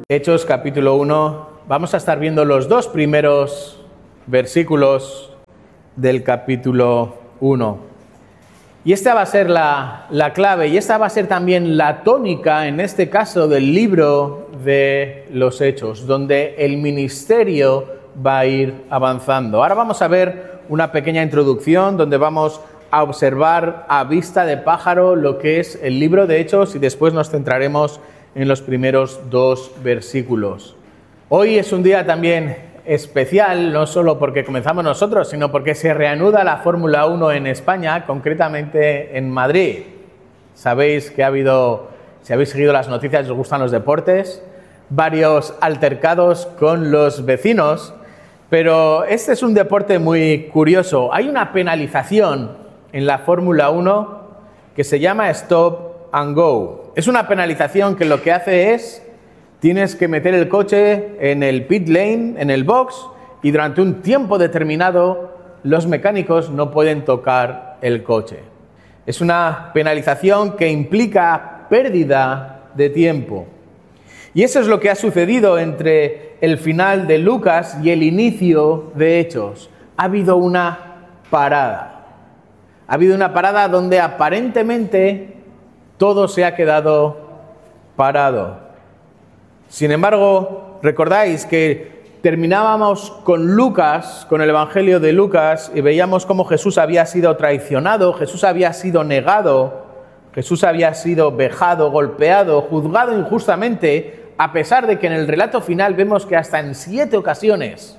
Hechos capítulo 1, vamos a estar viendo los dos primeros versículos del capítulo 1. Y esta va a ser la clave, y esta va a ser también la tónica, en este caso, del libro de los Hechos, donde el ministerio va a ir avanzando. Ahora vamos a ver una pequeña introducción, donde vamos a observar a vista de pájaro lo que es el libro de Hechos, y después nos centraremos en los primeros dos versículos. Hoy es un día también especial, no solo porque comenzamos nosotros, sino porque se reanuda la Fórmula 1 en España, concretamente en Madrid. Sabéis que si habéis seguido las noticias, os gustan los deportes, varios altercados con los vecinos, pero este es un deporte muy curioso. Hay una penalización en la Fórmula 1 que se llama Stop and Go. Es una penalización que lo que hace es, tienes que meter el coche en el pit lane, en el box, y durante un tiempo determinado los mecánicos no pueden tocar el coche. Es una penalización que implica pérdida de tiempo. Y eso es lo que ha sucedido entre el final de Lucas y el inicio de Hechos. Ha habido una parada. Ha habido una parada donde aparentemente todo se ha quedado parado. Sin embargo, recordáis que terminábamos con Lucas, con el Evangelio de Lucas, y veíamos cómo Jesús había sido traicionado, Jesús había sido negado, Jesús había sido vejado, golpeado, juzgado injustamente, a pesar de que en el relato final vemos que hasta en 7 ocasiones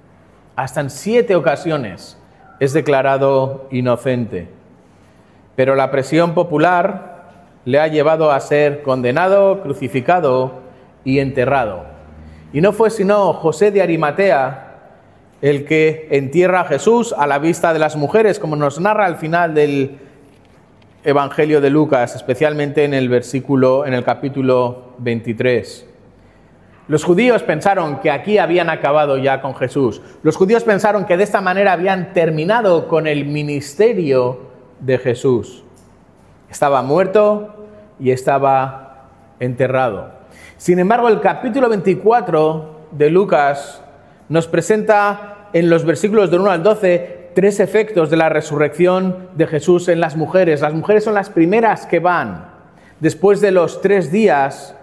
es declarado inocente. Pero la presión popular le ha llevado a ser condenado, crucificado y enterrado. Y no fue sino José de Arimatea el que entierra a Jesús a la vista de las mujeres, como nos narra al final del Evangelio de Lucas, especialmente en el capítulo 23. Los judíos pensaron que aquí habían acabado ya con Jesús. Los judíos pensaron que de esta manera habían terminado con el ministerio de Jesús. Estaba muerto y estaba enterrado. Sin embargo, el capítulo 24 de Lucas nos presenta en los versículos del 1 al 12 3 efectos de la resurrección de Jesús en las mujeres. Las mujeres son las primeras que van, después de los 3 días,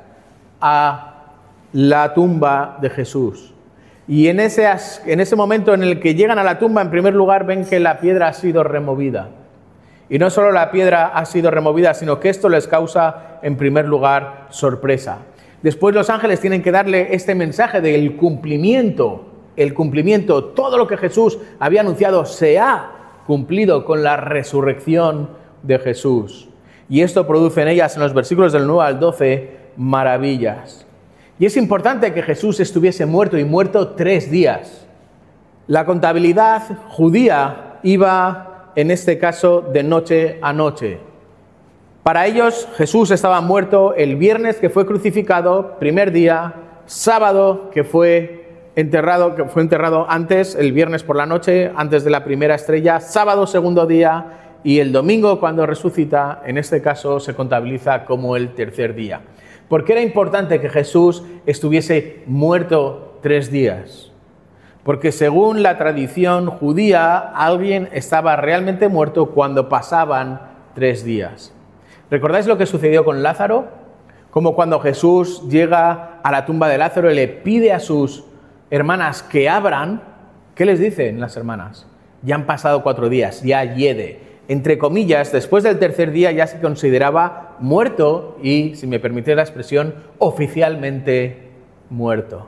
a la tumba de Jesús. Y en ese momento en el que llegan a la tumba, en primer lugar ven que la piedra ha sido removida. Y no solo la piedra ha sido removida, sino que esto les causa, en primer lugar, sorpresa. Después los ángeles tienen que darle este mensaje del cumplimiento. El cumplimiento, todo lo que Jesús había anunciado se ha cumplido con la resurrección de Jesús. Y esto produce en ellas, en los versículos del 9 al 12, maravillas. Y es importante que Jesús estuviese muerto, y muerto 3 días. La contabilidad judía iba, en este caso, de noche a noche. Para ellos, Jesús estaba muerto el viernes, que fue crucificado, primer día, sábado, que fue enterrado antes, el viernes por la noche, antes de la primera estrella, sábado, segundo día, y el domingo, cuando resucita, en este caso, se contabiliza como el tercer día. ¿Por qué era importante que Jesús estuviese muerto 3 días? Porque según la tradición judía, alguien estaba realmente muerto cuando pasaban 3 días. ¿Recordáis lo que sucedió con Lázaro? Como cuando Jesús llega a la tumba de Lázaro y le pide a sus hermanas que abran, ¿qué les dicen las hermanas? Ya han pasado 4 días, ya hiede. Entre comillas, después del tercer día ya se consideraba muerto y, si me permitís la expresión, oficialmente muerto.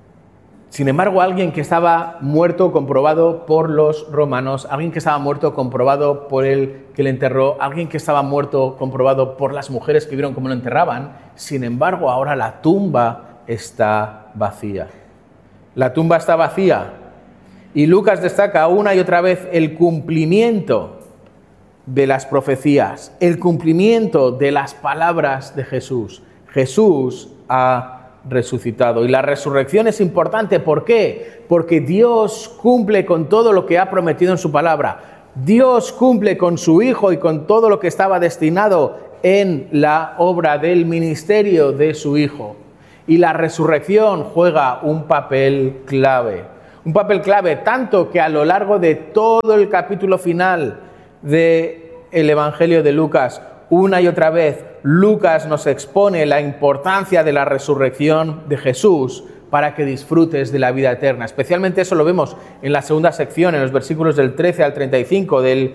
Sin embargo, alguien que estaba muerto comprobado por los romanos, alguien que estaba muerto comprobado por el que le enterró, alguien que estaba muerto comprobado por las mujeres que vieron cómo lo enterraban, sin embargo, ahora la tumba está vacía. La tumba está vacía. Y Lucas destaca una y otra vez el cumplimiento de las profecías, el cumplimiento de las palabras de Jesús. Jesús ha resucitado. Y la resurrección es importante. ¿Por qué? Porque Dios cumple con todo lo que ha prometido en su palabra. Dios cumple con su Hijo y con todo lo que estaba destinado en la obra del ministerio de su Hijo. Y la resurrección juega un papel clave. Un papel clave tanto que a lo largo de todo el capítulo final del Evangelio de Lucas, una y otra vez, Lucas nos expone la importancia de la resurrección de Jesús para que disfrutes de la vida eterna. Especialmente eso lo vemos en la segunda sección, en los versículos del 13 al 35 del